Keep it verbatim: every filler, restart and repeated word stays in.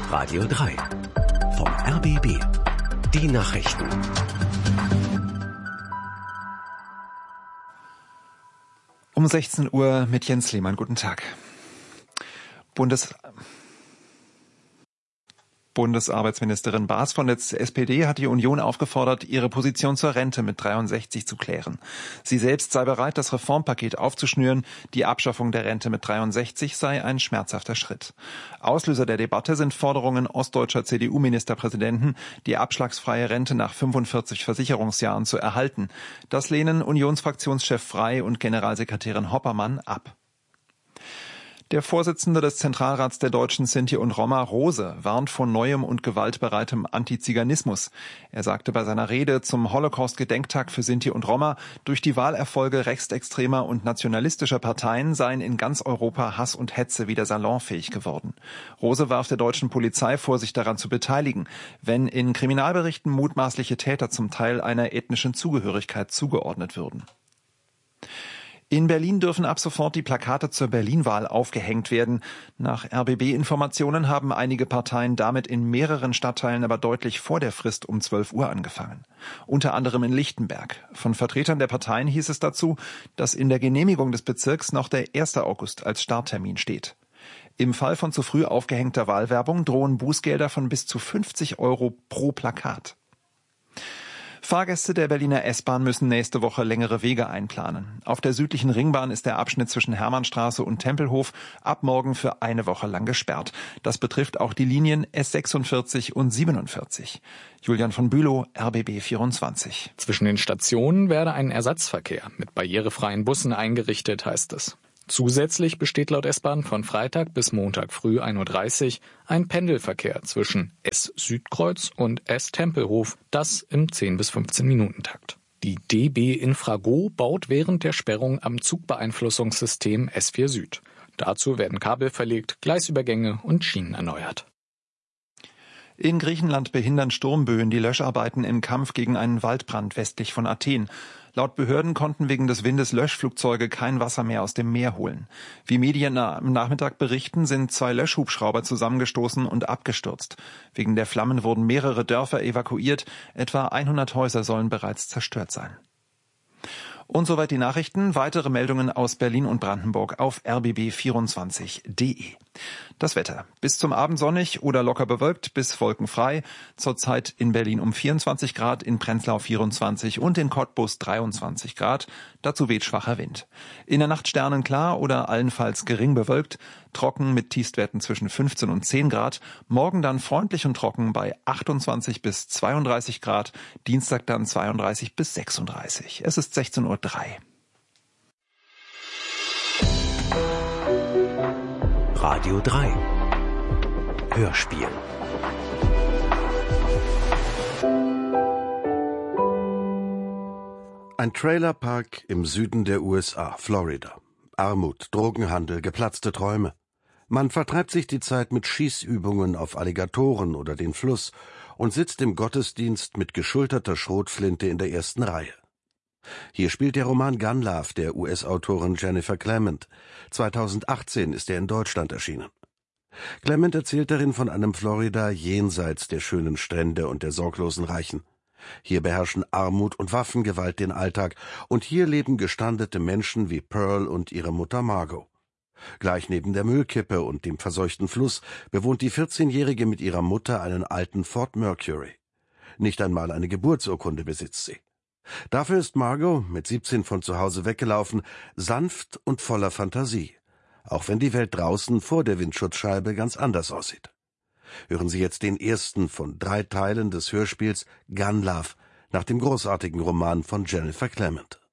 Radio drei. Vom R B B. Die Nachrichten. Um sechzehn Uhr mit Jens Lehmann. Guten Tag. Bundes... Bundesarbeitsministerin Baas von der S P D hat die Union aufgefordert, ihre Position zur Rente mit dreiundsechzig zu klären. Sie selbst sei bereit, das Reformpaket aufzuschnüren. Die Abschaffung der Rente mit dreiundsechzig sei ein schmerzhafter Schritt. Auslöser der Debatte sind Forderungen ostdeutscher C D U-Ministerpräsidenten, die abschlagsfreie Rente nach fünfundvierzig Versicherungsjahren zu erhalten. Das lehnen Unionsfraktionschef Frey und Generalsekretärin Hoppermann ab. Der Vorsitzende des Zentralrats der Deutschen Sinti und Roma, Rose, warnt vor neuem und gewaltbereitem Antiziganismus. Er sagte bei seiner Rede zum Holocaust-Gedenktag für Sinti und Roma, durch die Wahlerfolge rechtsextremer und nationalistischer Parteien seien in ganz Europa Hass und Hetze wieder salonfähig geworden. Rose warf der deutschen Polizei vor, sich daran zu beteiligen, wenn in Kriminalberichten mutmaßliche Täter zum Teil einer ethnischen Zugehörigkeit zugeordnet würden. In Berlin dürfen ab sofort die Plakate zur Berlin-Wahl aufgehängt werden. Nach R B B-Informationen haben einige Parteien damit in mehreren Stadtteilen aber deutlich vor der Frist um zwölf Uhr angefangen. Unter anderem in Lichtenberg. Von Vertretern der Parteien hieß es dazu, dass in der Genehmigung des Bezirks noch der erster August als Starttermin steht. Im Fall von zu früh aufgehängter Wahlwerbung drohen Bußgelder von bis zu fünfzig Euro pro Plakat. Fahrgäste der Berliner S-Bahn müssen nächste Woche längere Wege einplanen. Auf der südlichen Ringbahn ist der Abschnitt zwischen Hermannstraße und Tempelhof ab morgen für eine Woche lang gesperrt. Das betrifft auch die Linien S sechsundvierzig und siebenundvierzig. Julian von Bülow, R B B vierundzwanzig. Zwischen den Stationen werde ein Ersatzverkehr mit barrierefreien Bussen eingerichtet, heißt es. Zusätzlich besteht laut S-Bahn von Freitag bis Montag früh ein Uhr dreißig ein Pendelverkehr zwischen S-Südkreuz und S-Tempelhof, das im zehn bis fünfzehn Minuten Takt. Die D B Infrago baut während der Sperrung am Zugbeeinflussungssystem S vier Süd. Dazu werden Kabel verlegt, Gleisübergänge und Schienen erneuert. In Griechenland behindern Sturmböen die Löscharbeiten im Kampf gegen einen Waldbrand westlich von Athen. Laut Behörden konnten wegen des Windes Löschflugzeuge kein Wasser mehr aus dem Meer holen. Wie Medien am Nachmittag berichten, sind zwei Löschhubschrauber zusammengestoßen und abgestürzt. Wegen der Flammen wurden mehrere Dörfer evakuiert. Etwa hundert Häuser sollen bereits zerstört sein. Und soweit die Nachrichten. Weitere Meldungen aus Berlin und Brandenburg auf r b b vierundzwanzig punkt d e. Das Wetter. Bis zum Abend sonnig oder locker bewölkt bis wolkenfrei. Zurzeit in Berlin um vierundzwanzig Grad, in Prenzlau vierundzwanzig und in Cottbus dreiundzwanzig Grad. Dazu weht schwacher Wind. In der Nacht sternenklar oder allenfalls gering bewölkt. Trocken mit Tiefstwerten zwischen fünfzehn und zehn Grad. Morgen dann freundlich und trocken bei achtundzwanzig bis zweiunddreißig Grad. Dienstag dann zweiunddreißig bis sechsunddreißig. Es ist sechzehn Uhr drei. Radio drei. Hörspiel. Ein Trailerpark im Süden der U S A, Florida. Armut, Drogenhandel, geplatzte Träume. Man vertreibt sich die Zeit mit Schießübungen auf Alligatoren oder den Fluss und sitzt im Gottesdienst mit geschulterter Schrotflinte in der ersten Reihe. Hier spielt der Roman Gun Love der U S-Autorin Jennifer Clement. zweitausendachtzehn ist er in Deutschland erschienen. Clement erzählt darin von einem Florida jenseits der schönen Strände und der sorglosen Reichen. Hier beherrschen Armut und Waffengewalt den Alltag, und hier leben gestandete Menschen wie Pearl und ihre Mutter Margot. Gleich neben der Müllkippe und dem verseuchten Fluss bewohnt die vierzehnjährige mit ihrer Mutter einen alten Ford Mercury. Nicht einmal eine Geburtsurkunde besitzt sie. Dafür ist Margot, mit siebzehn von zu Hause weggelaufen, sanft und voller Fantasie, auch wenn die Welt draußen vor der Windschutzscheibe ganz anders aussieht. Hören Sie jetzt den ersten von drei Teilen des Hörspiels Gun Love nach dem großartigen Roman von Jennifer Clement.